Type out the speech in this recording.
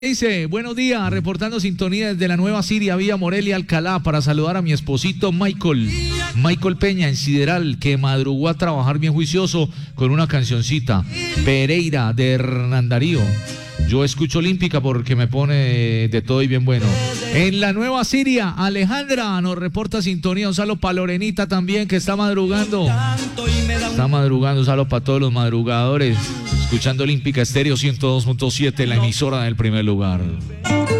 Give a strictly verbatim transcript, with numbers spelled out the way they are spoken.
Dice, buenos días, reportando sintonía desde la Nueva Siria, Villa Morelia, Alcalá, para saludar a mi esposito Michael, Michael Peña, en Sideral, que madrugó a trabajar bien juicioso con una cancioncita, Pereira, de Hernán Darío. Yo escucho Olímpica porque me pone de todo y bien bueno. En la Nueva Siria, Alejandra nos reporta sintonía, un saludo para Lorenita también, que está madrugando. Está madrugando, un saludo para todos los madrugadores. Escuchando Olímpica Estéreo ciento dos punto siete, la emisora del primer lugar.